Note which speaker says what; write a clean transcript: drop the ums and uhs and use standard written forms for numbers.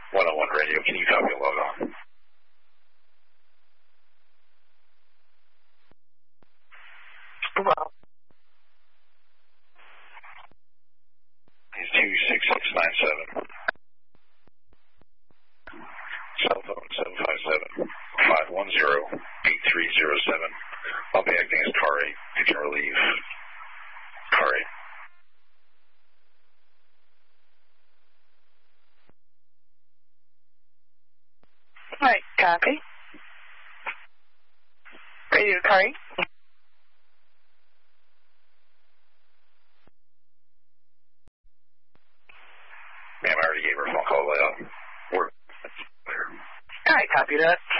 Speaker 1: 101 radio. Can you copy a log on?
Speaker 2: Well.
Speaker 1: He's 26697. Cell phone 757-510-8307. I'll be acting as car 8. You can relieve car 8.
Speaker 2: All right, copy. Radio car 8.
Speaker 1: Ma'am, I already gave her a phone call. We're clear.
Speaker 2: All right, copy that.